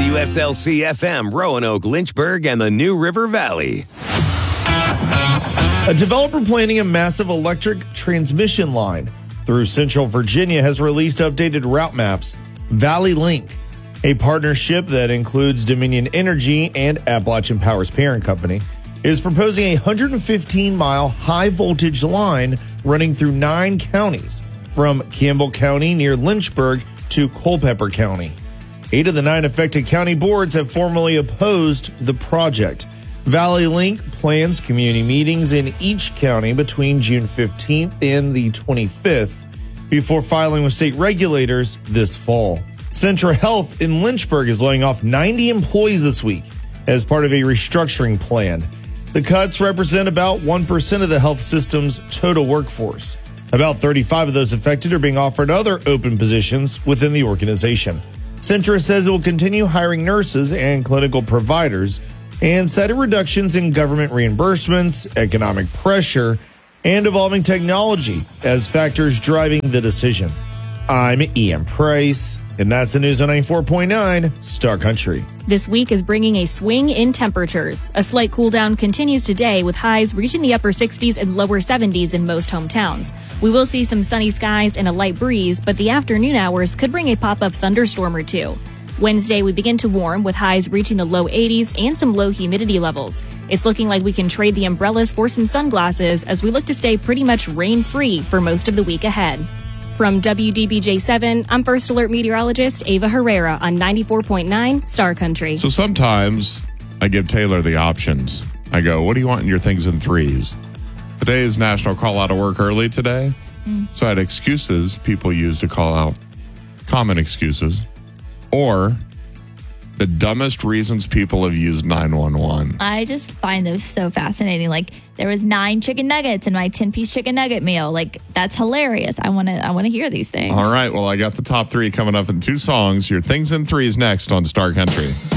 WSLC FM, Roanoke, Lynchburg, and the New River Valley. A developer planning a massive electric transmission line through Central Virginia has released updated route maps. Valley Link, a partnership that includes Dominion Energy and Appalachian Power's parent company, is proposing a 115-mile high-voltage line running through 9 counties, from Campbell County near Lynchburg to Culpeper County. 8 of the 9 affected county boards have formally opposed the project. Valley Link plans community meetings in each county between June 15th and the 25th before filing with state regulators this fall. Centra Health in Lynchburg is laying off 90 employees this week as part of a restructuring plan. The cuts represent about 1% of the health system's total workforce. About 35 of those affected are being offered other open positions within the organization. Centra says it will continue hiring nurses and clinical providers and cited reductions in government reimbursements, economic pressure, and evolving technology as factors driving the decision. I'm Ian Price, and that's the news on 94.9 Star Country. This week is bringing a swing in temperatures. A slight cool down continues today with highs reaching the upper 60s and lower 70s in most hometowns. We will see some sunny skies and a light breeze, but the afternoon hours could bring a pop-up thunderstorm or two. Wednesday, we begin to warm with highs reaching the low 80s and some low humidity levels. It's looking like we can trade the umbrellas for some sunglasses as we look to stay pretty much rain-free for most of the week ahead. From WDBJ7, I'm First Alert meteorologist Ava Herrera on 94.9 Star Country. So sometimes I give Taylor the options. I go, what do you want in your things in threes? Today is National Call Out of Work Early today. So I had excuses people use to call out, common excuses, or the dumbest reasons people have used 911. I just find those so fascinating. Like, there was 9 chicken nuggets in my 10-piece chicken nugget meal. Like, that's hilarious. I want to hear these things. All right. Well, I got the top 3 coming up in 2 songs. Your things in threes next on Star Country.